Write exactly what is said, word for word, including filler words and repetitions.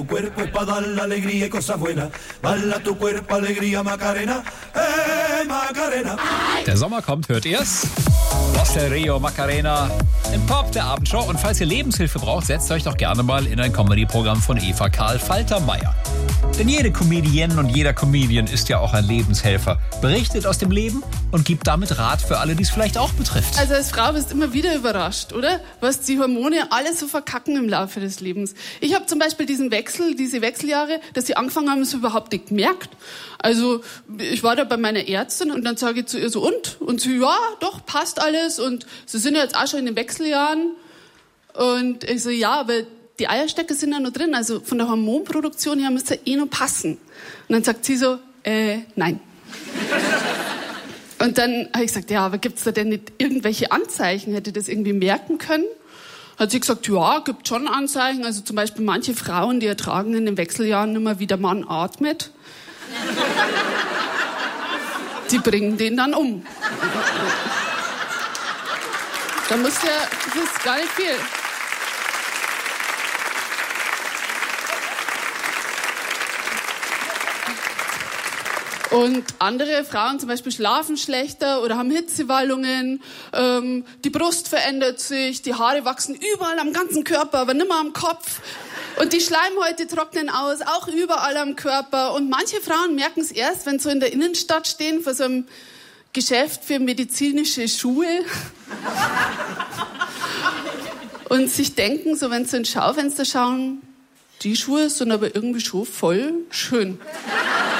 Cuerpo es para dar la alegría y cosas buenas. Bala tu cuerpo, alegría, Macarena. Hey, Macarena. Der Sommer kommt, hört ihr's? Los del Rio, Macarena, im Pop der Abendshow. Und falls ihr Lebenshilfe braucht, setzt euch doch gerne mal in ein Comedy-Programm von Eva Karl Faltermeier. Denn jede Comedienne und jeder Comedian ist ja auch ein Lebenshelfer. Berichtet aus dem Leben und gibt damit Rat für alle, die es vielleicht auch betrifft. Also als Frau bist du immer wieder überrascht, oder? Was die Hormone alles so verkacken im Laufe des Lebens. Ich habe zum Beispiel diesen Wechsel, diese Wechseljahre, dass sie angefangen haben, es überhaupt nicht gemerkt. Also ich war da bei meiner Ärztin und dann sage ich zu ihr so, und? Und sie, ja, doch, passt alles. Und sie sind ja jetzt auch schon in den Wechseljahren. Und ich so, ja, aber die Eierstöcke sind ja noch drin. Also von der Hormonproduktion her müsste eh noch passen. Und dann sagt sie so, äh, nein. Und dann habe ich gesagt, ja, aber gibt's da denn nicht irgendwelche Anzeichen? Hätte das irgendwie merken können? Hat sie gesagt, ja, gibt schon Anzeichen. Also zum Beispiel manche Frauen, die ertragen in den Wechseljahren immer, wie der Mann atmet. Die bringen den dann um. Da muss ja, das ist gar nicht viel. Und andere Frauen zum Beispiel schlafen schlechter oder haben Hitzewallungen, ähm, die Brust verändert sich, die Haare wachsen überall am ganzen Körper, aber nimmer am Kopf. Und die Schleimhäute trocknen aus, auch überall am Körper. Und manche Frauen merken es erst, wenn sie so in der Innenstadt stehen, vor so einem Geschäft für medizinische Schuhe. Und sich denken, so wenn sie ins Schaufenster schauen, die Schuhe sind aber irgendwie schon voll schön.